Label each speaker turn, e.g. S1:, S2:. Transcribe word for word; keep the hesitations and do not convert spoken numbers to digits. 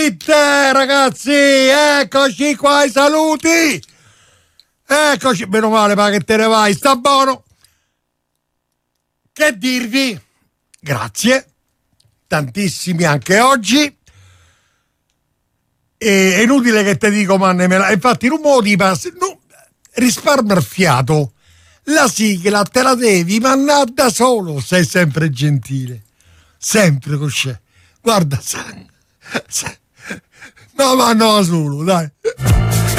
S1: Te, ragazzi, eccoci qua, i saluti. Eccoci, meno male, ma che te ne vai, sta buono. Che dirvi? Grazie, tantissimi anche oggi. E, è inutile che te dico, mannemela. Infatti, non mo di passi, no, risparmia il fiato. La sigla te la devi mandare da solo, sei sempre gentile. Sempre così. Guarda, sai, sai. No, ma no, solo, dai.